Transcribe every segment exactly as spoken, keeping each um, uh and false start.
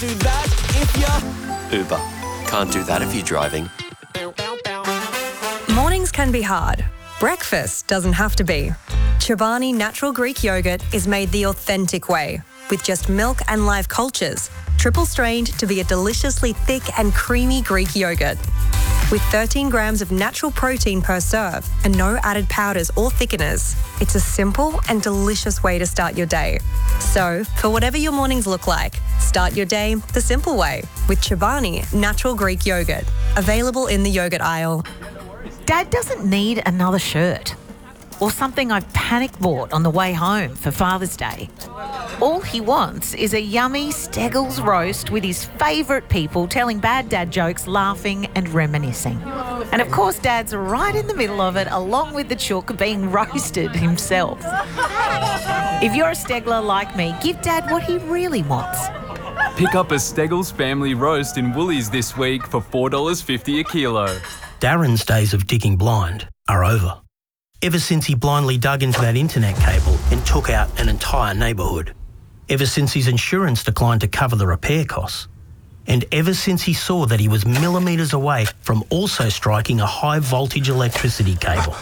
Do that if you're... Uber. Can't do that if you're driving. Mornings can be hard. Breakfast doesn't have to be. Chobani Natural Greek Yogurt is made the authentic way, with just milk and live cultures, triple strained to be a deliciously thick and creamy Greek yogurt. With thirteen grams of natural protein per serve and no added powders or thickeners, it's a simple and delicious way to start your day. So, for whatever your mornings look like, start your day the simple way with Chobani Natural Greek Yogurt, available in the yogurt aisle. Dad doesn't need another shirt or something I've panic bought on the way home for Father's Day. All he wants is a yummy Steggles roast with his favourite people telling bad dad jokes, laughing and reminiscing. And of course, Dad's right in the middle of it, along with the chook being roasted himself. If you're a Stegler like me, give Dad what he really wants. Pick up a Steggles family roast in Woolies this week for four dollars fifty a kilo. Darren's days of digging blind are over. Ever since he blindly dug into that internet cable and took out an entire neighbourhood. Ever since his insurance declined to cover the repair costs. And ever since he saw that he was millimetres away from also striking a high voltage electricity cable.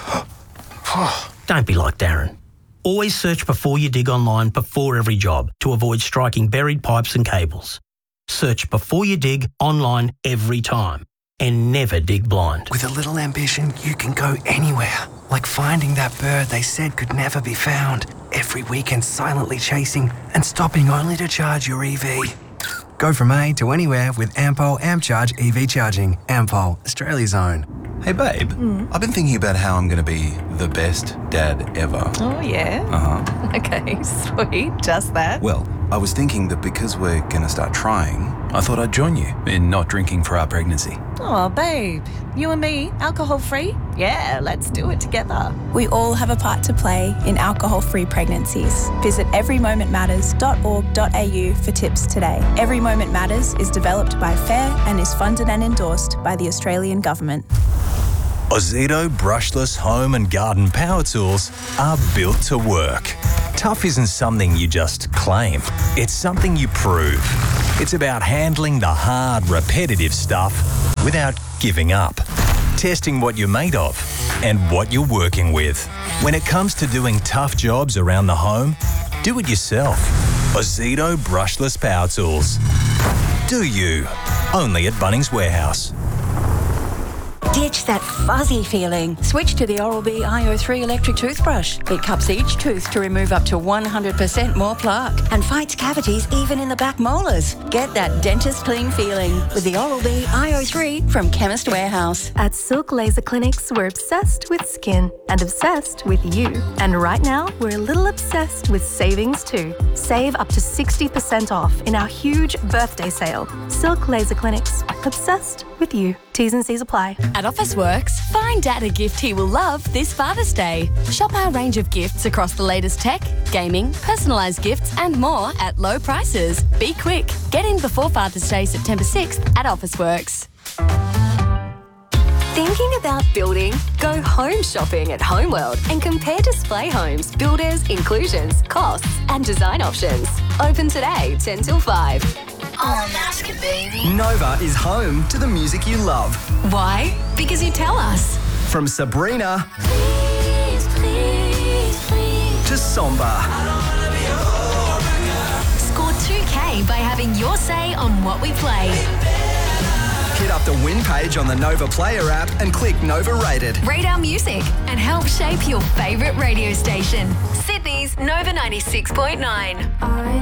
Don't be like Darren. Always search before you dig online before every job to avoid striking buried pipes and cables. Search before you dig online every time. And never dig blind. With a little ambition, you can go anywhere. Like finding that bird they said could never be found. Every weekend silently chasing and stopping only to charge your E V. Go from A to anywhere with Ampol AmpCharge E V charging. Ampol, Australia's own. Hey babe, Mm. I've been thinking about how I'm going to be the best dad ever. Oh, yeah? Uh-huh. Okay, sweet. Just that. Well, I was thinking that because we're going to start trying, I thought I'd join you in not drinking for our pregnancy. Oh, babe. You and me, alcohol-free? Yeah, let's do it together. We all have a part to play in alcohol-free pregnancies. Visit every moment matters dot org dot a u for tips today. Every Moment Matters is developed by FAIR and is funded and endorsed by the Australian Government. Ozito brushless home and garden power tools are built to work. Tough isn't something you just claim. It's something you prove. It's about handling the hard, repetitive stuff without giving up. Testing what you're made of and what you're working with. When it comes to doing tough jobs around the home, do it yourself. Ozito brushless power tools. Do you? Only at Bunnings Warehouse. Ditch that fuzzy feeling. Switch to the Oral-B I O three electric toothbrush. It cups each tooth to remove up to one hundred percent more plaque and fights cavities even in the back molars. Get that dentist clean feeling with the Oral-B I O three from Chemist Warehouse. At Silk Laser Clinics, we're obsessed with skin and obsessed with you. And right now, we're a little obsessed with savings too. Save up to sixty percent off in our huge birthday sale. Silk Laser Clinics, obsessed with you. T's and C's apply. At Officeworks, find Dad a gift he will love this Father's Day. Shop our range of gifts across the latest tech, gaming, personalised gifts and more at low prices. Be quick. Get in before Father's Day, September sixth at Officeworks. Thinking about building? Go home shopping at Homeworld and compare display homes, builders, inclusions, costs and design options. Open today, ten till five. Oh, I'm asking, baby. Nova is home to the music you love. Why? Because you tell us. From Sabrina Please, please, please. to Somba. Score two K by having your say on what we play. Hit up the win page on the Nova Player app and click Nova Rated. Rate our music and help shape your favourite radio station. Sydney's Nova ninety-six point nine.